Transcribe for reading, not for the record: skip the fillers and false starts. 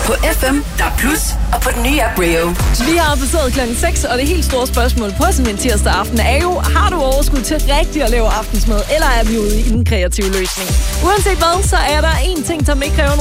på FM, DAB+, og på den nye app Rio. Vi har besøget klokken 6, og det helt store spørgsmål på sådan en tirsdag aften er jo, har du overskud til rigtigt at lave aftensmad, eller er vi ude i den kreative løsning? Uanset hvad, så er der en ting, som ikke kræver